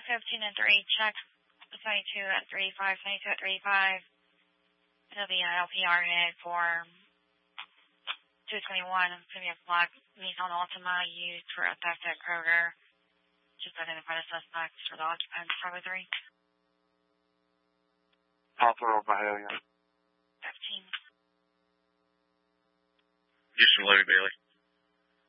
15 and 3, check 22 at 35, 22 at 35. It'll be an LPRA for 221. It's going to be a black Nissan Altima used for a theft at Kroger. Just identify the suspects for the occupants, probably 3. Hawthorne, Ohio, 15. Houston, Levy Bailey.